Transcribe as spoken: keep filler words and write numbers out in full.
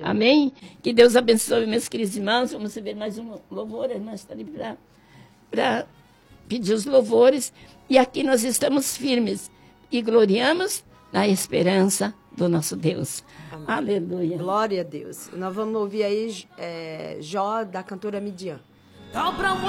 Amém? Que Deus abençoe meus queridos irmãos. Vamos receber mais um louvor. A irmã está ali para pedir os louvores. E aqui nós estamos firmes e gloriamos na esperança do nosso Deus. Amém. Aleluia. Glória a Deus. Nós vamos ouvir aí é, Jó, da cantora Midian.